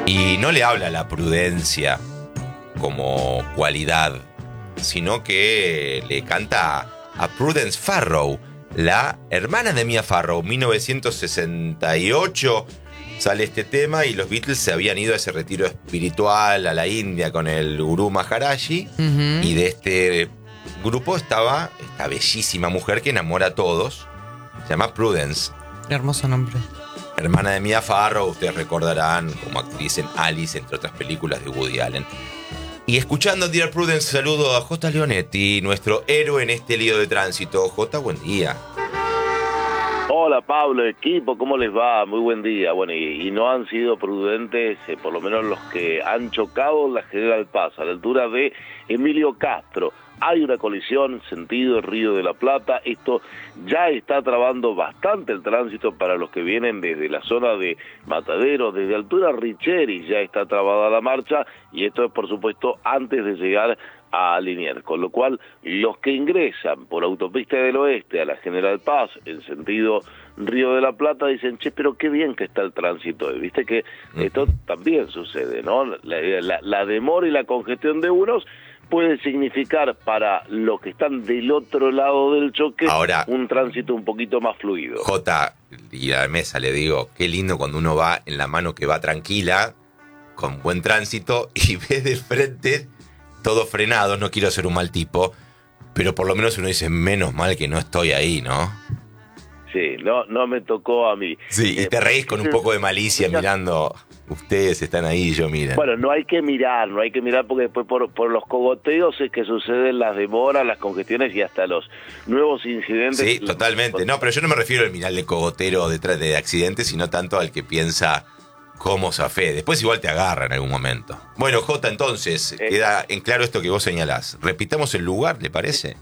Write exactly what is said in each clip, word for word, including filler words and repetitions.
Y no le habla a la prudencia como cualidad, sino que le canta a Prudence Farrow, la hermana de Mia Farrow. mil novecientos sesenta y ocho sale este tema y los Beatles se habían ido a ese retiro espiritual a la India con el gurú Maharaji. Uh-huh. Y de este grupo estaba esta bellísima mujer que enamora a todos. Se llama Prudence. Qué hermoso nombre. Hermana de Mia Farrow, ustedes recordarán como actriz en Alice, entre otras películas de Woody Allen. Y escuchando Dear Prudence, saludo a J. Leonetti, nuestro héroe en este lío de tránsito. J, buen día. Hola Pablo, equipo, ¿cómo les va? Muy buen día. Bueno, y, y no han sido prudentes, eh, por lo menos los que han chocado la General Paz, a la altura de Emilio Castro. Hay una colisión sentido Río de la Plata. Esto ya está trabando bastante el tránsito para los que vienen desde la zona de Matadero, desde altura Richeri ya está trabada la marcha, y esto es por supuesto antes de llegar a Liniers, con lo cual los que ingresan por Autopista del Oeste a la General Paz en sentido Río de la Plata dicen, che, pero qué bien que está el tránsito, viste que esto también sucede, ¿no? La, la, la demora y la congestión de unos puede significar para los que están del otro lado del choque ahora un tránsito un poquito más fluido. J, y a la mesa le digo, qué lindo cuando uno va en la mano que va tranquila, con buen tránsito, y ve de frente todo frenado. No quiero ser un mal tipo, pero por lo menos uno dice, menos mal que no estoy ahí, ¿no? Sí, no, no me tocó a mí. Sí, y te reís con un poco de malicia mirando, ustedes están ahí y yo miren. Bueno, no hay que mirar, no hay que mirar porque después por, por los cogoteos es que suceden las demoras, las congestiones y hasta los nuevos incidentes. Sí, totalmente. No, pero yo no me refiero al mirar de cogotero detrás de accidentes, sino tanto al que piensa cómo zafé. Después igual te agarra en algún momento. Bueno, Jota, entonces, eh, queda en claro esto que vos señalás. Repitamos el lugar, ¿le parece?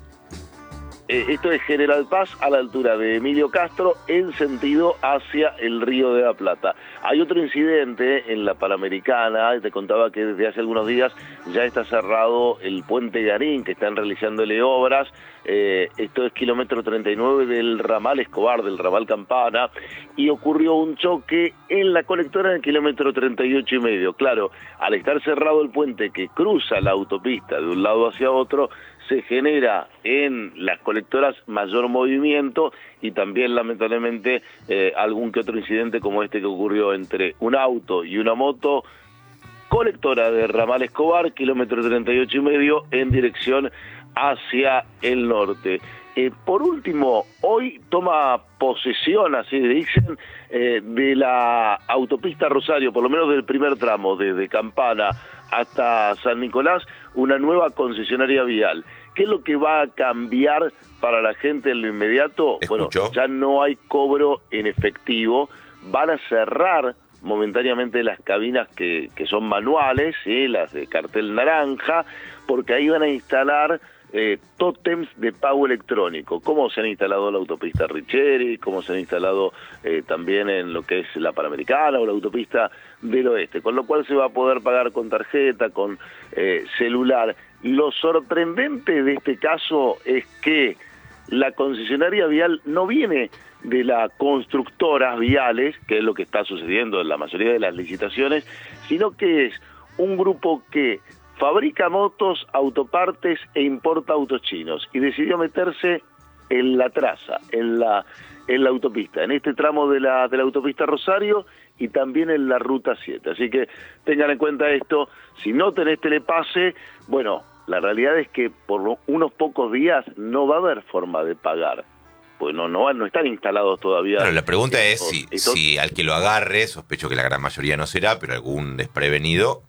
Esto es General Paz a la altura de Emilio Castro en sentido hacia el Río de la Plata. Hay otro incidente en la Panamericana, te contaba que desde hace algunos días ya está cerrado el puente Garín, que están realizándole obras. Eh, esto es kilómetro treinta y nueve del ramal Escobar, del ramal Campana, y ocurrió un choque en la colectora en el kilómetro treinta y ocho y medio. Claro, al estar cerrado el puente que cruza la autopista de un lado hacia otro, se genera en las colectoras mayor movimiento y también lamentablemente eh, algún que otro incidente como este que ocurrió entre un auto y una moto. Colectora de ramal Escobar, kilómetro treinta y ocho y medio en dirección hacia el norte. Eh, por último, hoy toma posesión, así dicen, eh, de la autopista Rosario, por lo menos del primer tramo, desde Campana hasta San Nicolás, una nueva concesionaria vial. ¿Qué es lo que va a cambiar para la gente en lo inmediato? Escucho. Bueno, ya no hay cobro en efectivo, van a cerrar momentáneamente las cabinas que, que son manuales, ¿sí? Las de cartel naranja, porque ahí van a instalar eh, tótems de pago electrónico, como se han instalado en la autopista Richeri, como se han instalado eh, también en lo que es la Panamericana o la autopista del Oeste, con lo cual se va a poder pagar con tarjeta, con eh, celular. Lo sorprendente de este caso es que la concesionaria vial no viene de las constructoras viales, que es lo que está sucediendo en la mayoría de las licitaciones, sino que es un grupo que fabrica motos, autopartes e importa autos chinos, y decidió meterse en la traza, en la, en la autopista, en este tramo de la, de la autopista Rosario y también en la Ruta siete. Así que tengan en cuenta esto, si no tenés telepase, bueno, la realidad es que por unos pocos días no va a haber forma de pagar. Pues no, no, no están instalados todavía. Claro, la pregunta es si, estos... si al que lo agarre, sospecho que la gran mayoría no será, pero algún desprevenido,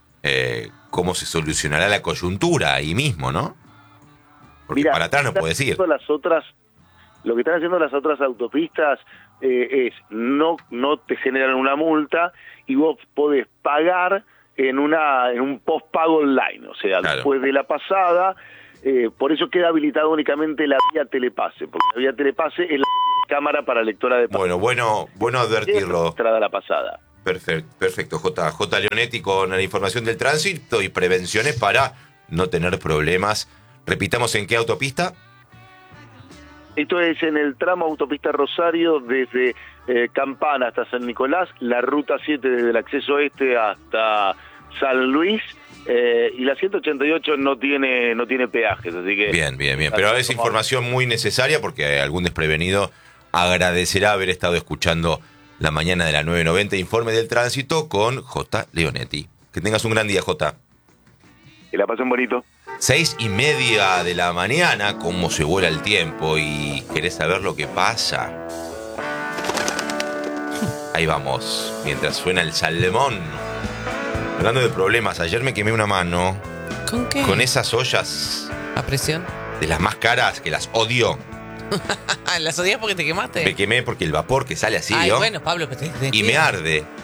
eh, ¿cómo se solucionará la coyuntura ahí mismo, no? Porque Mirá, para atrás no puedes ir. Las otras, lo que están haciendo las otras autopistas eh, es no, no te generan una multa y vos podés pagar en una en un postpago online, o sea, claro, después de la pasada. Eh, por eso queda habilitada únicamente la vía telepase, porque la vía telepase es la cámara para lectora de pago. Bueno, bueno, bueno advertirlo. Entrada la pasada. Perfecto, perfecto, J. J. Leonetti con la información del tránsito y prevenciones para no tener problemas. Repitamos, ¿en qué autopista? Esto es en el tramo autopista Rosario desde eh, Campana hasta San Nicolás, la ruta siete desde el acceso este hasta San Luis, eh, y la ciento ochenta y ocho no tiene no tiene peajes, así que... Bien, bien, bien, pero es información muy necesaria porque algún desprevenido agradecerá haber estado escuchando la mañana de la nueve noventa, Informe del Tránsito con J. Leonetti. Que tengas un gran día, J. Que la pasen bonito. Seis y media de la mañana, cómo se vuela el tiempo y querés saber lo que pasa. Ahí vamos, mientras suena el salmón. Hablando de problemas, ayer me quemé una mano. ¿Con qué? Con esas ollas. ¿A presión? De las más caras, que las odio. ¿Las odias porque te quemaste? Me quemé porque el vapor que sale así, Ay, ¿no? bueno, Pablo, pero te, te Y me arde.